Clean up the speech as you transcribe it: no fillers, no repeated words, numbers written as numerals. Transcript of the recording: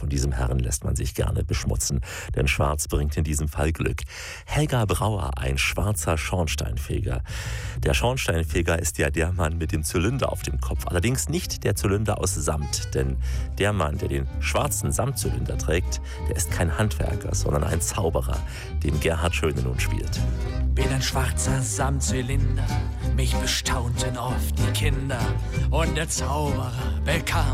von diesem Herrn lässt man sich gerne beschmutzen, denn schwarz bringt in diesem Fall Glück. Helga Brauer, ein schwarzer Schornsteinfeger. Der Schornsteinfeger ist ja der Mann mit dem Zylinder auf dem Kopf, allerdings nicht der Zylinder aus Samt, denn der Mann, der den schwarzen Samtzylinder trägt, der ist kein Handwerker, sondern ein Zauberer, den Gerhard Schöne nun spielt. Bin ein schwarzer Samtzylinder, mich bestaunten oft die Kinder und der Zauberer bekam